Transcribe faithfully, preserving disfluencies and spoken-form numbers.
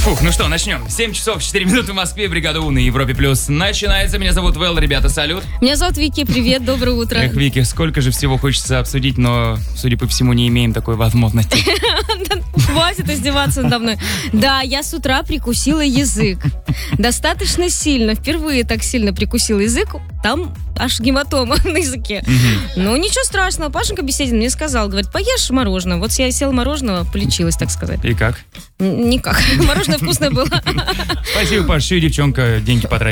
Фух, ну что, начнем. семь часов четыре минуты в Москве, бригада У на Европе Плюс начинается. Меня зовут Вэл, ребята, салют. Меня зовут Вики, привет, доброе утро. Эх, Вики, сколько же всего хочется обсудить, но, судя по всему, не имеем такой возможности. Хватит издеваться надо мной. Да, я с утра прикусила язык. Достаточно сильно, впервые так сильно прикусила язык, там аж гематома на языке. Ну, ничего страшного, Пашенька Беседин мне сказал, говорит, поешь мороженое. Вот я села мороженого, полечилась, так сказать. И как? Никак. Мороженое вкусное было. Спасибо, Паш, еще и девчонка деньги потратила.